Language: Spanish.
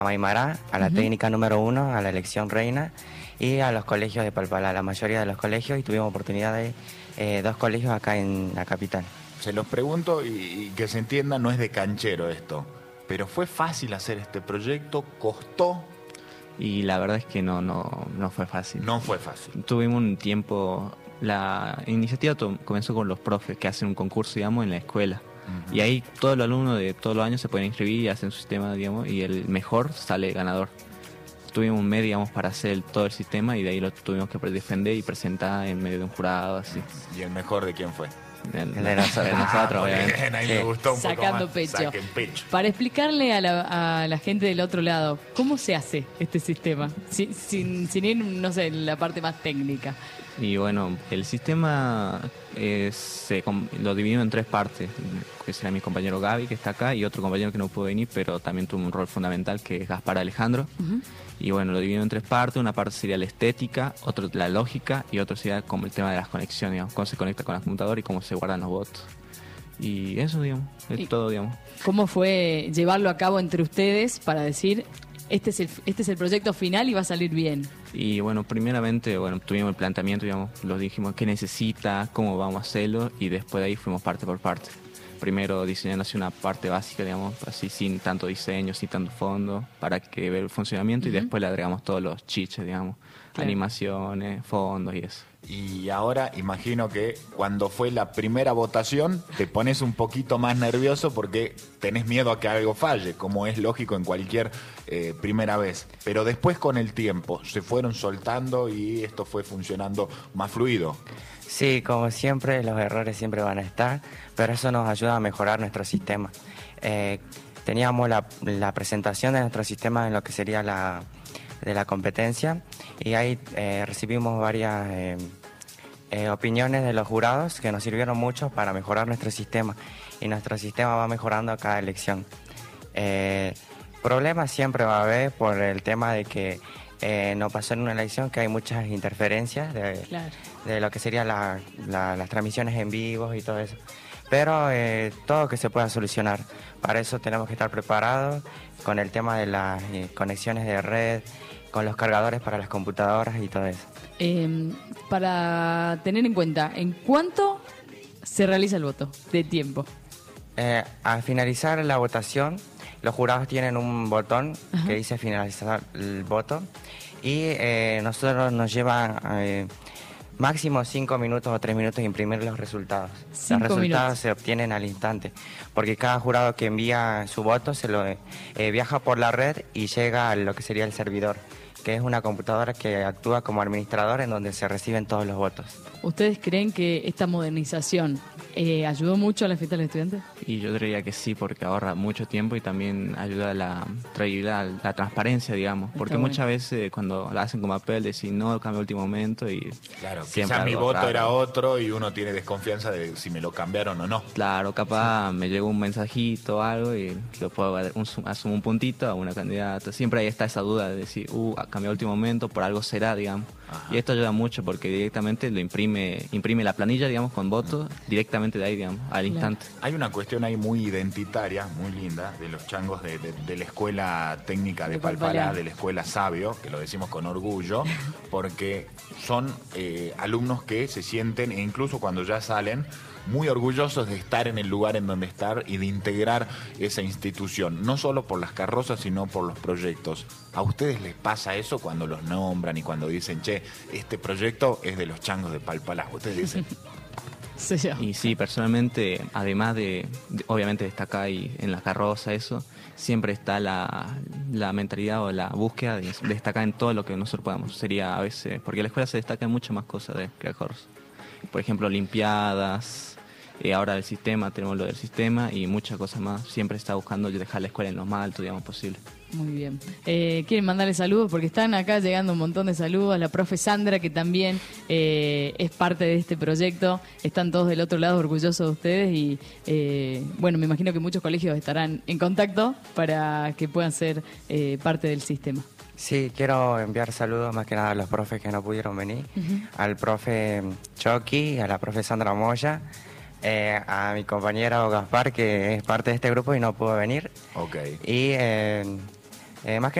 Maimará, a la técnica número 1, a la elección reina y a los colegios de Palpalá, la mayoría de los colegios, y tuvimos oportunidad de 2 colegios acá en la capital. Se los pregunto y que se entienda, no es de canchero esto, pero ¿fue fácil hacer este proyecto? ¿Costó? Y la verdad es que no fue fácil. No fue fácil. Tuvimos un tiempo, la iniciativa comenzó con los profes que hacen un concurso, digamos, en la escuela. Y ahí todos los alumnos de todos los años se pueden inscribir y hacen su sistema, digamos, y el mejor sale ganador. Tuvimos un mes, digamos, para hacer todo el sistema y de ahí lo tuvimos que defender y presentar en medio de un jurado, así. ¿Y el mejor de quién fue? El de nosotros, obviamente. Bien, ahí me gustó un Sacando poco más. pecho. Saquen pecho. Para explicarle a la gente del otro lado, ¿cómo se hace este sistema? Sin ir, no sé, en la parte más técnica. Y bueno, el sistema lo dividimos en 3 partes, que será mi compañero Gaby, que está acá, y otro compañero que no pudo venir, pero también tuvo un rol fundamental, que es Gaspar Alejandro. Y bueno, lo dividimos en 3 partes. Una parte sería la estética, otra la lógica, y otro sería como el tema de las conexiones, digamos, cómo se conecta con la computadora y cómo se guardan los votos. Y eso, digamos, es todo, digamos. ¿Cómo fue llevarlo a cabo entre ustedes para decir, este es el proyecto final y va a salir bien? Y bueno, primeramente, tuvimos el planteamiento, digamos, lo dijimos, qué necesita, cómo vamos a hacerlo, y después de ahí fuimos parte por parte. Primero diseñando así una parte básica, digamos, así sin tanto diseño, sin tanto fondo, para que vea el funcionamiento, y después le agregamos todos los chiches, digamos, animaciones, fondos y eso. Y ahora imagino que cuando fue la primera votación te pones un poquito más nervioso porque tenés miedo a que algo falle, como es lógico en cualquier primera vez. Pero después, con el tiempo, se fueron soltando y esto fue funcionando más fluido. Sí, como siempre, los errores siempre van a estar, pero eso nos ayuda a mejorar nuestro sistema. Teníamos la presentación de nuestro sistema en lo que sería de la competencia, y ahí recibimos varias opiniones de los jurados que nos sirvieron mucho para mejorar nuestro sistema, y nuestro sistema va mejorando a cada elección. Problemas siempre va a haber por el tema de que nos pasó en una elección que hay muchas interferencias de lo que serían las transmisiones en vivo y todo eso. Pero todo que se pueda solucionar. Para eso tenemos que estar preparados con el tema de las conexiones de red, con los cargadores para las computadoras y todo eso. Para tener en cuenta, ¿en cuánto se realiza el voto de tiempo? Al finalizar la votación, los jurados tienen un botón que dice finalizar el voto, y nosotros nos llevan máximo 5 minutos o 3 minutos imprimir los resultados. Los resultados se obtienen al instante, porque cada jurado que envía su voto viaja por la red y llega a lo que sería el servidor, que es una computadora que actúa como administrador, en donde se reciben todos los votos. ¿Ustedes creen que esta modernización ayudó mucho a la fiesta del estudiante? Y yo diría que sí, porque ahorra mucho tiempo y también ayuda a la traída, la transparencia, digamos. Porque muchas veces cuando la hacen con papel decís, no, cambia el último momento y... Claro, quizás mi voto era otro y uno tiene desconfianza de si me lo cambiaron o no. Claro, capaz me llegó un mensajito o algo y lo puedo asumo un puntito a una candidata. Siempre ahí está esa duda de decir, cambió el último momento, por algo será, digamos. Y esto ayuda mucho porque directamente lo imprime la planilla, digamos, con votos, directamente de ahí, digamos, al instante. Hay una cuestión ahí muy identitaria, muy linda, de los changos de la Escuela Técnica de Palpalá, de la Escuela Sabio, que lo decimos con orgullo, porque son alumnos que se sienten, e incluso cuando ya salen, muy orgullosos de estar en el lugar en donde estar y de integrar esa institución, no solo por las carrozas, sino por los proyectos. ¿A ustedes les pasa eso cuando los nombran y cuando dicen, che, este proyecto es de los changos de Palpalá? Ustedes dicen... Sí, y sí, personalmente, además de obviamente destacar ahí en la carroza, eso, siempre está la mentalidad o la búsqueda de destacar en todo lo que nosotros podamos. Sería a veces, porque en la escuela se destaca en muchas más cosas que la carroza. Por ejemplo, olimpiadas, ahora el sistema, tenemos lo del sistema y muchas cosas más. Siempre está buscando dejar la escuela en lo más alto, digamos, posible. Muy bien. ¿Quieren mandarle saludos? Porque están acá llegando un montón de saludos. La profe Sandra, que también es parte de este proyecto. Están todos del otro lado orgullosos de ustedes y, bueno, me imagino que muchos colegios estarán en contacto para que puedan ser parte del sistema. Sí, quiero enviar saludos más que nada a los profes que no pudieron venir, al profe Chucky, a la profe Sandra Moya, a mi compañero Gaspar, que es parte de este grupo y no pudo venir. Ok. Y Más que